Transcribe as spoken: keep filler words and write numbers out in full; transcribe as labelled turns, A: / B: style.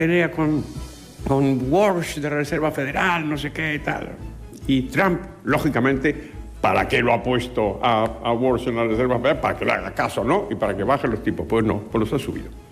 A: pelea con, con Walsh de la Reserva Federal, no sé qué y tal. Y Trump, lógicamente, ¿para qué lo ha puesto a, a Walsh en la Reserva Federal? Para que le haga caso, ¿no? Y para que bajen los tipos. Pues no, pues los ha subido.